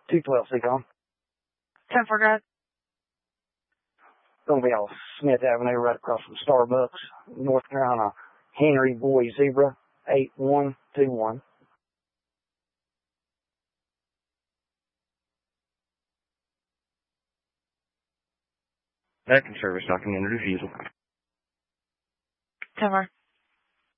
212 Seacom. 10-4, go ahead. Going to be off Smith Avenue right across from Starbucks, North Carolina. Henry Boy Zebra 8121. That can service document refusal. 10-4.